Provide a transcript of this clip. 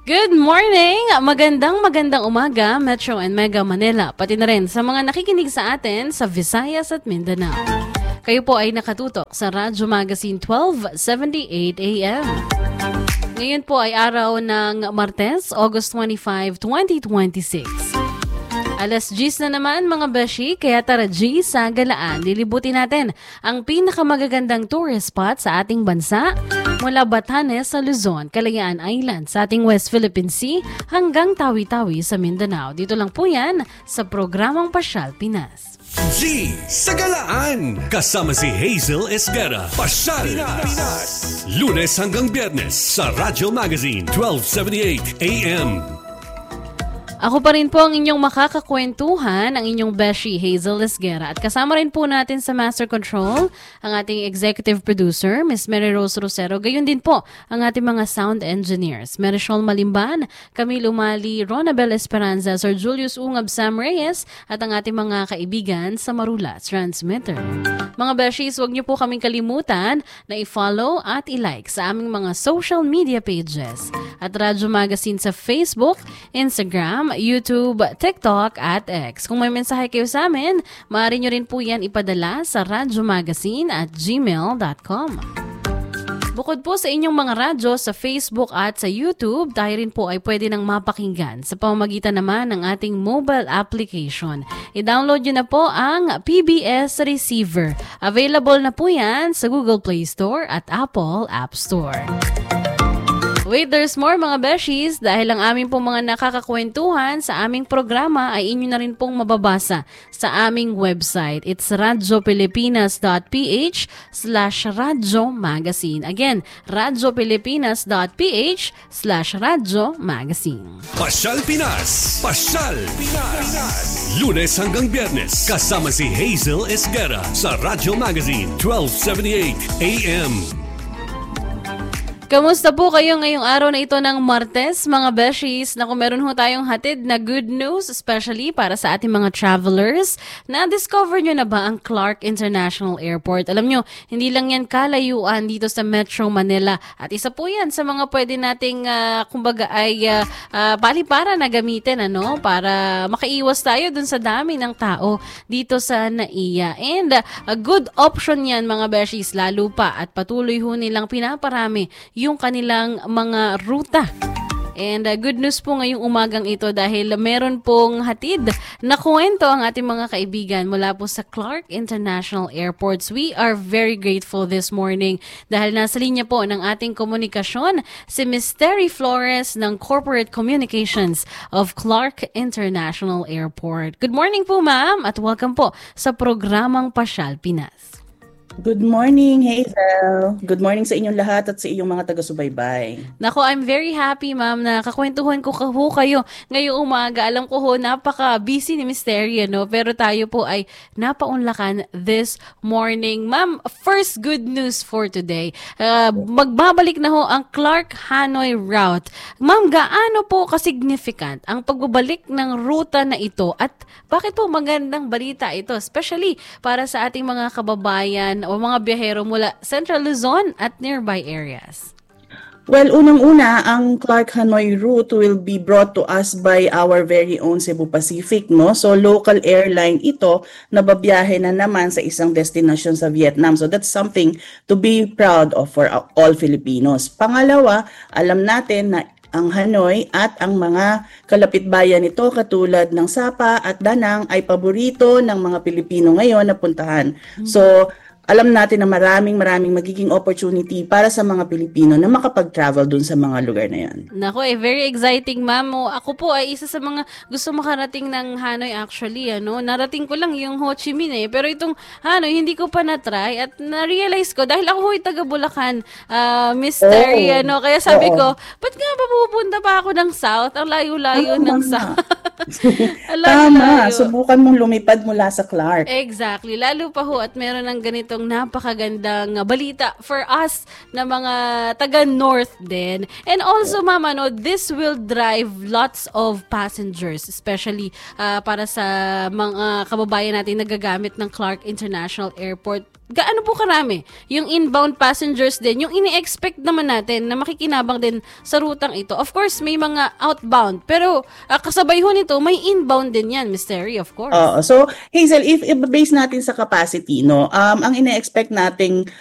Good morning! Magandang umaga, Metro and Mega Manila, pati na rin sa mga nakikinig sa atin sa Visayas at Mindanao. Kayo po ay nakatutok sa Radyo Magazine 1278 AM. Ngayon po ay araw ng Martes, August 25, 2026. Alas 10 na naman mga beshi, kaya tara G sa galaan. Lilibutin natin ang pinakamagagandang tourist spot sa ating bansa mula Batanes sa Luzon, Kalayaan Island sa ating West Philippine Sea hanggang Tawi-Tawi sa Mindanao. Dito lang po yan sa programang Pasyal Pinas. G sa galaan, kasama si Hazel Esguerra. Pasyal Pinas. Lunes hanggang Biyernes sa Radyo Magazine 1278 AM. Ako pa rin po ang inyong makakakwentuhan, ang inyong beshi Hazel Esguerra. At kasama rin po natin sa Master Control ang ating executive producer, Miss Mary Rose Rosero. Gayon din po ang ating mga sound engineers, Marisol Malimban, Camilo Mali, Ronabel Esperanza, Sir Julius Ungab, Sam Reyes, at ang ating mga kaibigan sa Marula Transmitter. Mga beshis, huwag niyo po kaming kalimutan na i-follow at i-like sa aming mga social media pages at Radyo Magazine sa Facebook, Instagram, YouTube, TikTok at X. Kung may mensahe kayo sa amin, maaari nyo rin po yan ipadala sa radyomagazine@gmail.com. Bukod po sa inyong mga radyo sa Facebook at sa YouTube, tayo rin po ay pwede nang mapakinggan sa pamamagitan naman ng ating mobile application. I-download nyo na po ang PBS Receiver. Available na po yan sa Google Play Store at Apple App Store. Wait, there's more mga beshies dahil ang aming pong mga nakakakwentuhan sa aming programa ay inyo na rin pong mababasa sa aming website. It's radiopilipinas.ph/Radyo Magazine. Again, radiopilipinas.ph/Radyo Magazine. Pasyal Pinas. Pasyal Pinas. Lunes hanggang Biyernes kasama si Hazel Esguerra sa Radyo Magazine 1278 AM. Kamusta po kayo ngayong araw na ito ng Martes, mga beshies? Naku, meron ho tayong hatid na good news, especially para sa ating mga travelers. Na-discover nyo na ba ang Clark International Airport? Alam nyo, hindi lang yan kalayuan dito sa Metro Manila. At isa po yan sa mga pwede nating, kumbaga ay palipara na gamitin, ano? Para makaiwas tayo dun sa dami ng tao dito sa NAIA. And a good option yan, mga beshies, lalo pa. At patuloy ho nilang pinaparami yung kanilang mga ruta. And good news po ngayong umagang ito dahil meron pong hatid na kwento ang ating mga kaibigan mula po sa Clark International Airports. We are very grateful this morning dahil nasa linya po ng ating komunikasyon si Ms. Terry Flores ng Corporate Communications of Clark International Airport. Good morning po, ma'am, at welcome po sa programang Pasyal Pinas. Good morning, Hazel. Good morning sa inyong lahat at sa iyong mga taga-subaybay. Nako, I'm very happy, ma'am, na kakwentuhan ko kayo ngayong umaga. Alam ko ho, napaka-busy ni Mysteria, no? Pero tayo po ay napaunlakan this morning. Ma'am, first good news for today. Magbabalik na ho ang Clark-Hanoi route. Ma'am, gaano po ka-significant ang pagbabalik ng ruta na ito at bakit po magandang balita ito? Especially para sa ating mga kababayan o mga biyahero mula Central Luzon at nearby areas. Well, unang-una, ang Clark-Hanoi route will be brought to us by our very own Cebu Pacific, no? So, local airline ito na babiyahe na naman sa isang destination sa Vietnam. So, that's something to be proud of for all Filipinos. Pangalawa, alam natin na ang Hanoi at ang mga kalapitbayan nito katulad ng Sapa at Danang ay paborito ng mga Pilipino ngayon na puntahan. So, alam natin na maraming magiging opportunity para sa mga Pilipino na makapag-travel dun sa mga lugar na yan. Nako, very exciting, ma'am. Ako po ay isa sa mga gusto makarating ng Hanoi actually, ano. Narating ko lang yung Ho Chi Minh pero itong Hanoi hindi ko pa na-try at na-realize ko dahil ako ay taga Bulacan, mystery, ano. Kaya sabi ko, ba't nga ba pupunta pa ako ng South? Ang layo-layo ng South. Tama, subukan mong lumipad mula sa Clark. Exactly, lalo pa ho at meron ng ganito itong napakagandang balita for us na mga taga-North din. And also, ma'am, this will drive lots of passengers, especially para sa mga kababayan natin nagagamit ng Clark International Airport. gaano po karami yung inbound passengers din, yung ini-expect naman natin na makikinabang din sa rutang ito. Of course, may mga outbound, pero kasabay ho nito, may inbound din yan, Miss Terry, of course. So Hazel, if i-base natin sa capacity, no, ang ine-expect nating